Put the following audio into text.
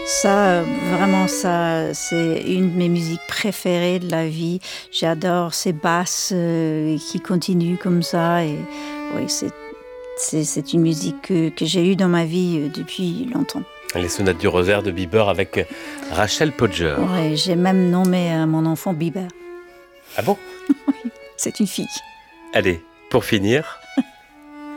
Ça, vraiment, ça, c'est une de mes musiques préférées de la vie. J'adore ces basses qui continuent comme ça. Et oui, c'est une musique que j'ai eue dans ma vie depuis longtemps. Les sonates du rosaire de Bieber avec Rachel Podger. Ouais, j'ai même nommé mon enfant Bieber. Ah bon? C'est une fille. Allez, pour finir,